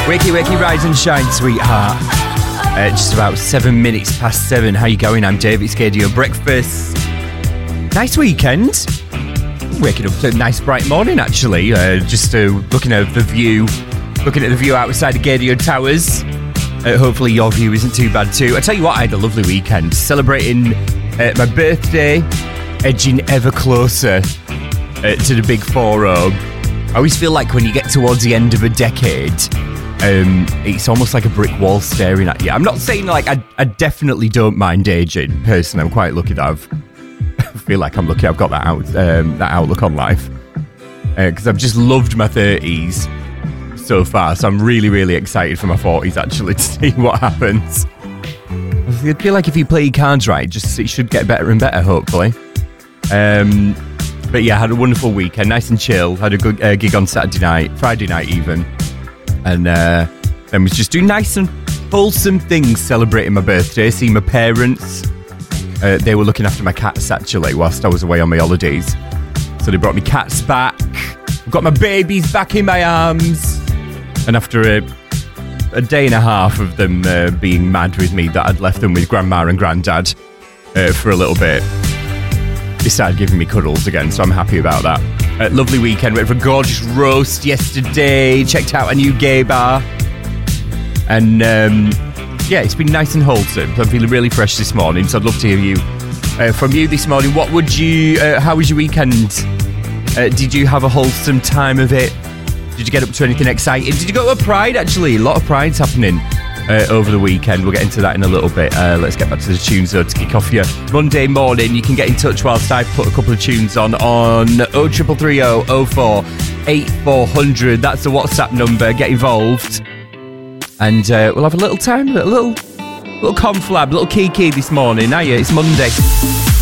Wakey, rise and shine, sweetheart. Just about 7 minutes past 7. How you going? I'm David Scadio. Breakfast. Nice weekend. Waking up to a nice bright morning, actually. Just looking at the view outside the Gadio Towers. Hopefully your view isn't too bad too. I tell you what, I had a lovely weekend. Celebrating my birthday, edging ever closer to the big 4-0. I always feel like when you get towards the end of a decade, it's almost like a brick wall staring at you. I'm not saying like I definitely don't mind aging. Personally, I'm quite lucky that I feel like I'm lucky I've got that outlook on life. Because I've just loved my 30s so far. So I'm really, really excited for my 40s actually to see what happens. I feel like if you play your cards right, it should get better and better, hopefully. But yeah, I had a wonderful weekend, nice and chill. Had a good gig on Saturday night, Friday night even. And then was just doing nice and wholesome things, celebrating my birthday, seeing my parents. They were looking after my cats, actually, whilst I was away on my holidays. So they brought me cats back. I've got my babies back in my arms. And after a day and a half of them being mad with me that I'd left them with Grandma and Granddad for a little bit, they started giving me cuddles again, so I'm happy about that. Lovely weekend. Went for a gorgeous roast yesterday. Checked out a new gay bar. And yeah, it's been nice and wholesome. I'm feeling really fresh this morning, so I'd love to hear from you this morning. How was your weekend? Did you have a wholesome time of it? Did you get up to anything exciting? Did you go to a Pride, actually? A lot of Pride's happening over the weekend. We'll get into that in a little bit. Let's get back to the tunes though to kick off your Monday morning. You can get in touch whilst I put a couple of tunes on 0330 04 8400. That's the WhatsApp number. Get involved. And we'll have a little time, a little conflab, a little kiki this morning. It's Monday.